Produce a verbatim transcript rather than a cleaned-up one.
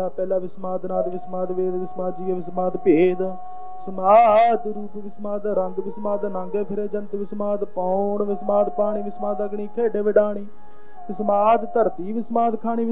ਪਹਿਲਾ ਵਿਸਮਾਦ ਨਾਦ ਵਿਸਮਾਦ ਵੇਦ ਵਿਸਮਾਦ ਜੀਵ ਵਿਸਮਾਦ ਭੇਦ ਵਿਸਮਾਦ ਰੂਪ ਵਿਸਮਾਦ ਰੰਗ ਵਿਸਮਾਦ ਨਾਂਗੇ ਫਿਰੇ ਜੰਤ ਵਿਸਮਾਦ ਪੌਣ ਵਿਸਮਾਦ ਪਾਣੀ ਵਿਸਮਾਦ ਅਗਨੀ ਖੇਡੇ ਵਿਡਾਣੀ ਵਿਸਮਾਦ ਧਰਤੀ ਵਿਸਮਾਦ ਖਾਣੀ